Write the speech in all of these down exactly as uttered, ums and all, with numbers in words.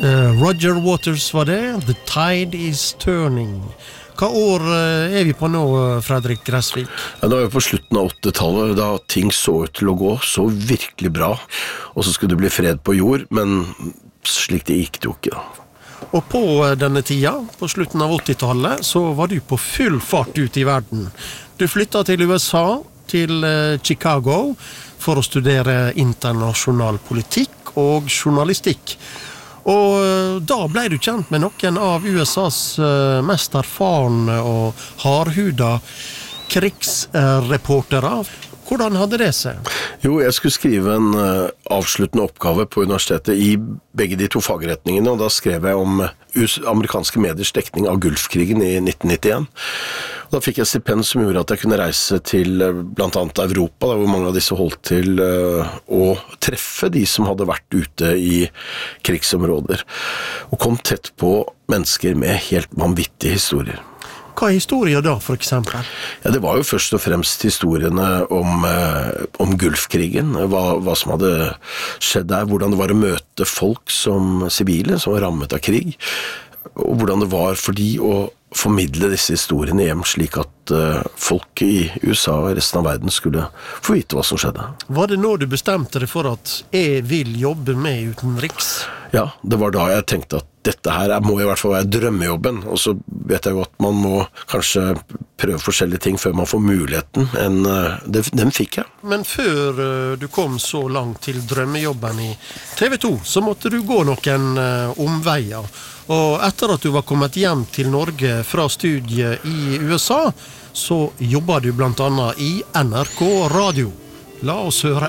Uh, Roger Waters var det. The Tide is Turning. Hva år uh, er vi på nå, Fredrik Gressvik? Ja, da var vi på slutten av åttitallet, da ting så ut til å gå så virkelig bra. Og så skulle det bli fred på jord, men slik det gikk det jo ikke da. Og på denne tida, på slutten av åttitallet, så var du på full fart ut i verden. Du flyttet til U S A, til uh, Chicago, for å studere internasjonal politikk og journalistikk. Og da ble du kjent med noen av U S A's mest erfarne og hardhuda krigsreportere. Hvordan hadde det seg? Jo, jeg skulle skrive en uh, avsluttende oppgave på universitetet i begge de to fagretningene, og da skrev jeg om uh, amerikanske mediers dekning av Gulfkrigen i nitten nittien. Og da fikk jeg stipend som gjorde at jeg kunne reise til uh, blant annet Europa, da, hvor mange av disse holdt til uh, å treffe de som hadde vært ute i krigsområder, og kom tett på mennesker med helt vanvittige historier. Hva er historier da, for eksempel? Ja, det var jo først og fremst historiene om, eh, om Gulfkrigen, hva, hva som hadde skjedd der, hvordan det var å møte folk som sivile, som var rammet av krig, og hvordan det var for de å formidle disse historiene hjem, slik at eh, folk i U S A og resten av verden skulle få vite hva som skjedde. Var det nå du bestemte deg for at jeg vil jobbe med utenriks? Ja, det var da jeg tenkte at dette her må i hvert fall være drømmejobben, og så vet jeg jo at man må kanskje prøve forskjellige ting før man får muligheten, en, det, den fikk jeg. Men før du kom så langt til drømmejobben i T V to, så måtte du gå noen omveier. Og etter at du var kommet hjem til Norge fra studiet i U S A, så jobbet du blant annet i N R K Radio. La oss høre.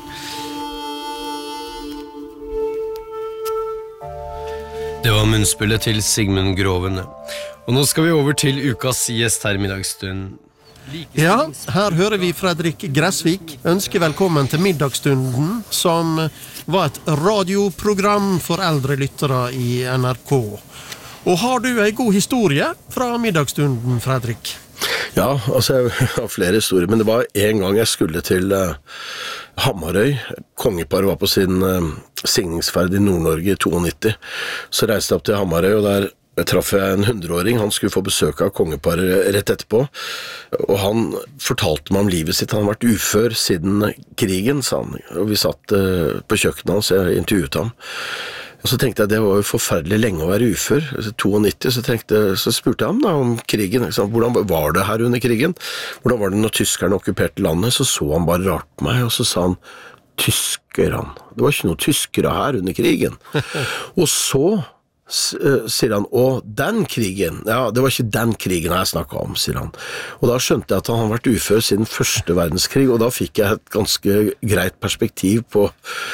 Det var munnspillet til Sigmund Grovene. Og nå skal vi over til ukas gjest her i middagsstunden. Ja, her hører vi Fredrik Gressvik ønske velkommen til middagsstunden, som var et radioprogram for eldre lyttere i N R K. Og har du en god historie fra middagsstunden, Fredrik? Ja, altså jeg har flere historier, men det var en gang jeg skulle til uh, Hamarøy. Kongeparet var på sin uh, signingsferd i Nord-Norge i nittito. Så reiste jeg opp til Hamarøy, og der jeg traff jeg en hundreåring. Han skulle få besøk av kongeparet rett etterpå, og han fortalte meg om livet sitt. Han hadde vært ufør siden krigen, sa han. Og vi satt uh, på kjøkkenet hans, jeg intervjuet ham. Og så tenkte jeg, det var jo forferdelig lenge å være ufør, nittito, så, tenkte, så spurte jeg ham da om krigen, liksom, hvordan var det her under krigen? Hvordan var det når tyskerne okkuperte landet? Så så han bare rart på meg, og så sa han, tysker han. Det var ikke noen tyskere her under krigen. Og så sier han, og den krigen, ja, det var ikke den krigen jeg snakket om, sier han. Og da skjønte jeg at han hadde vært ufør siden første verdenskrig, og da fikk jeg et ganske greit perspektiv på,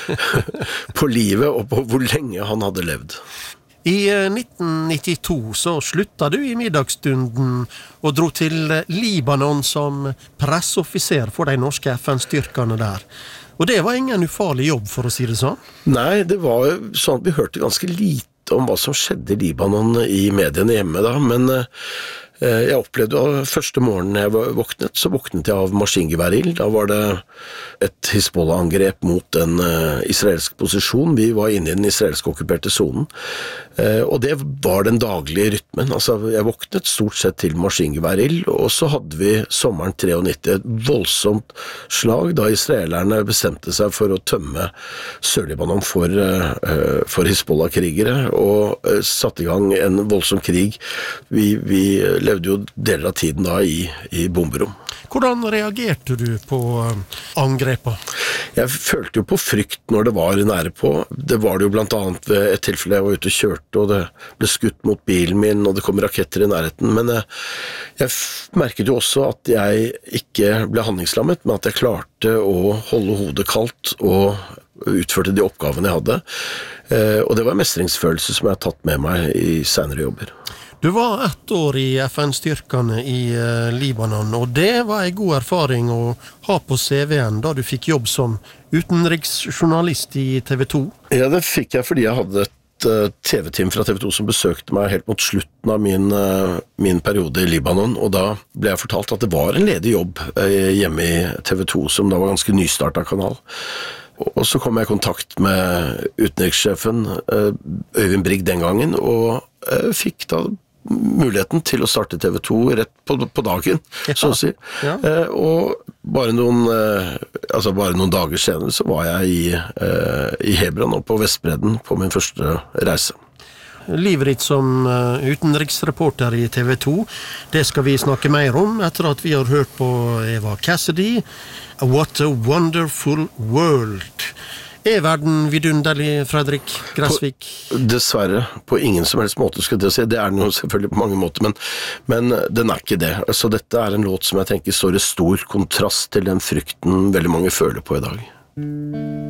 på livet og på hvor lenge han hadde levd. I nitten nittito så slutta du i middagsstunden og dro til Libanon som presseoffiser for de norske F N-styrkene der. Og det var ingen ufarlig jobb, for å si det sånn? Nei, det var sånn at vi hørte ganske lite om hva som skjedde i Libanon i mediene hjemme da, men eh, jeg opplevde at første morgenen jeg våknet, så våknet jeg av maskingeværild. Da var det et Hizbollah-angrep mot en uh, israelsk posisjon. Vi var inne i den israelske okkuperte zonen, uh, og det var den daglige rytmen. Altså, jeg våknet stort sett til maskingeværild, og så hadde vi sommeren nittitre et voldsomt slag da israelerne bestemte seg for å tømme Sør-Libanon for, uh, for Hizbollah-krigere, og uh, satte i gang en voldsom krig. Vi, vi levde jo deler av tiden da i, i bomberom. Hvordan reagerte du på angrepet? Jeg følte jo på frykt når det var nære på. Det var det jo blant annet ved et tilfelle jeg var ute og kjørte, og det ble skutt mot bilen min, og det kom raketter i nærheten. Men jeg, jeg merket jo også at jeg ikke ble handlingslammet, men at jeg klarte å holde hodet kaldt og utførte de oppgavene jeg hadde. Og det var en mestringsfølelse som jeg har tatt med meg i senere jobber. Du var ett år i F N-styrkene i uh, Libanon, og det var en god erfaring å ha på C V-en da du fikk jobb som utenriksjournalist i T V to. Ja, det fikk jeg fordi jeg hadde et uh, T V-team fra T V to som besøkte meg helt mot slutten av min, uh, min periode i Libanon, og da ble jeg fortalt at det var en ledig jobb uh, hjemme i T V to, som da var ganske nystartet kanal. Og så kom jeg i kontakt med utenrikssjefen, Øyvind Brigg den gangen, og fikk da muligheten til å starte T V to rett på, på dagen, ja. Så å si. Ja. Eh, og bare noen, eh, altså bare noen dager senere så var jeg i, eh, i Hebron og på Vestbredden på min første reise. Livet ditt som uh, utenriksreporter i T V to, det skal vi snakke mer om etter at vi har hørt på Eva Cassidy, What a Wonderful World. Er verden vidunderlig, Fredrik Gressvik? På, dessverre, på ingen som helst måte skulle jeg si. Det er den jo selvfølgelig på mange måter, men, men den er ikke det. Så dette er en låt som jeg tenker står i stor kontrast til den frykten veldig mange føler på i dag.